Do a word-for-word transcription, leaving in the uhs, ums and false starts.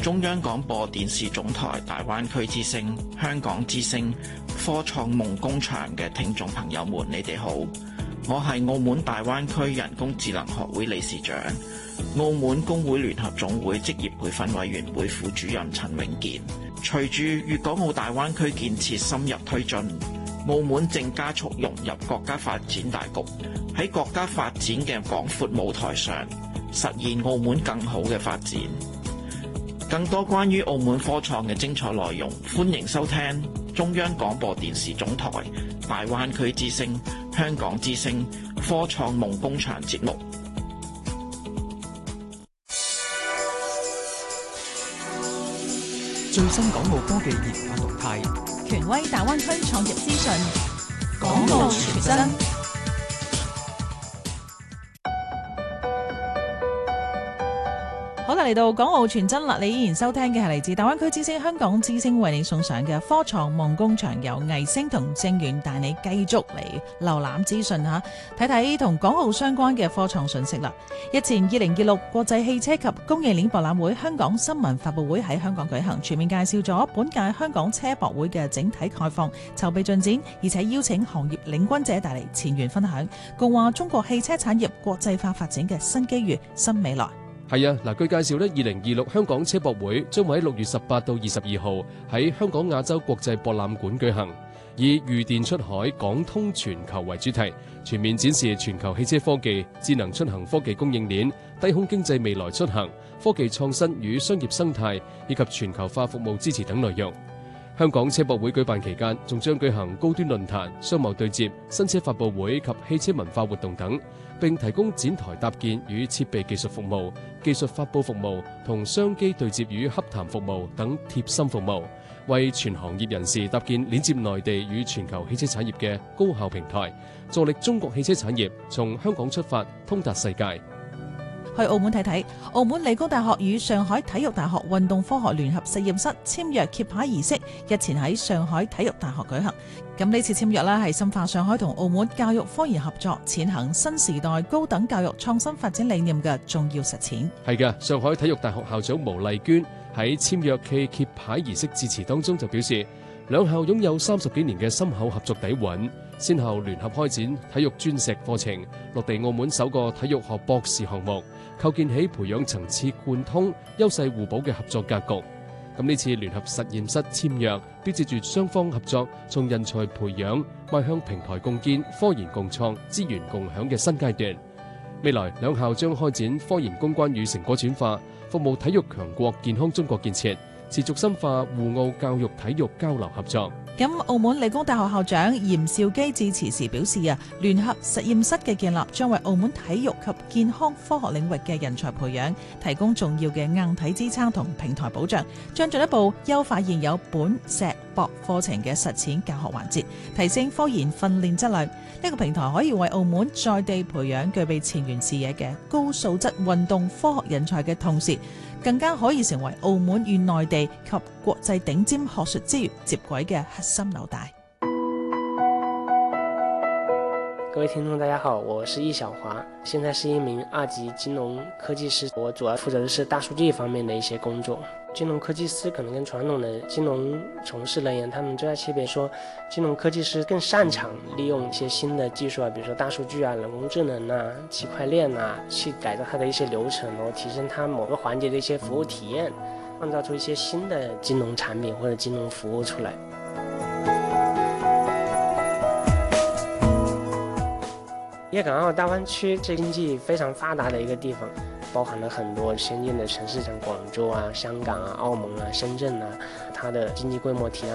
中央廣播電視總台大灣區之聲、香港之聲、科創夢工場嘅聽眾朋友們，你哋好，我係澳門大灣區人工智能學會理事長、澳門工會聯合總會職業培訓委員會副主任陳永健。隨住粵港澳大灣區建設深入推進，澳門正加速融入國家發展大局，喺國家發展嘅廣闊舞台上，實現澳門更好嘅發展。更多關於澳門科創嘅精彩內容，歡迎收聽中央廣播電視總台大灣區之聲、香港之聲科創夢工場節目。 最新港澳科技研發動態， 權威大灣區創業資訊，港澳傳真。好啦，嚟到港澳傳真啦！你依然收聽嘅係嚟自大灣區之聲、香港之聲為你送上嘅科創夢工場，由藝星同正源帶你繼續嚟瀏覽資訊吓，睇睇同港澳相關嘅科創信息啦。日前，二零二六國際汽車及供應鏈博覽會香港新聞發佈會喺香港舉行，全面介紹咗本屆香港車博會嘅整體概況、籌備進展，而且邀請行業領軍者帶嚟前沿分享，共話中國汽車產業國際化發展嘅新機遇、新未來。 係啊，嗱，據介紹呢，二零二六香港車博會將會喺六月十八到二十二號喺香港亞洲國際博覽館舉行，以御電出海、港通全球為主題，全面展示全球汽車科技、智能出行科技供應鏈、低空經濟未來出行、科技創新與商業生態以及全球化服務支持等內容。香港車博會舉辦期間，仲將舉行高端論壇、商貿對接、新車發佈會及汽車文化活動等，並提供展台搭建與設備技術服務、技術發佈服務同商機對接與洽談服務等貼心服務，為全行業人士搭建連接內地與全球汽車產業嘅高效平台，助力中國汽車產業從香港出發，通達世界。 去澳門睇睇，澳門理工大學與上海體育大學運動科學聯合實驗室簽約揭牌儀式日前喺上海體育大學舉行。咁呢次簽約呢係深化上海同澳門教育科研合作，踐行新時代高等教育創新發展理念嘅重要實踐。 係嘅，上海體育大學校長毛麗娟喺簽約暨揭牌儀式致辭當中就表示，兩校擁有三十幾年嘅深厚合作底蘊，先後聯合開展體育專碩課程，落地澳門首個體育學博士項目，構建起培養層次貫通、優勢互補嘅合作格局。咁呢次聯合實驗室簽約，標誌住雙方合作從人才培養邁向平台共建、科研共創、資源共享嘅新階段。未來兩校將開展科研攻關與成果轉化，服務體育強國、健康中國建設，持續深化滬澳教育體育交流合作。 咁澳門理工大學校長嚴兆基致辭時表示啊，聯合實驗室嘅建立將為澳門體育及健康科學領域嘅人才培養提供重要嘅硬體支撐同平台保障，將進一步優化現有本碩博課程嘅實踐教學環節，提升科研訓練質量。呢個平台可以為澳門在地培養具備前沿視野嘅高素質運動科學人才嘅同時，更加可以成為澳門與內地及國際頂尖學術資源接軌嘅核心紐帶。 各位聽眾大家好，我是易小華，現在是一名二級金融科技師，我主要負責的是大數據方面的一些工作。金融科技師可能跟傳統的金融從事人員，他們最大區別說，金融科技師更擅長利用一些新的技術啊，比如說大數據啊、人工智能啊、區塊鏈啊，去改造它的一些流程，然後提升它某個環節的一些服務體驗，創造出一些新的金融產品或者金融服務出來。粵港澳大灣區是經濟非常發達的一個地方，包含了很多先進的城市，像廣州啊、香港啊、澳門啊、深圳啊，它的經濟規模體量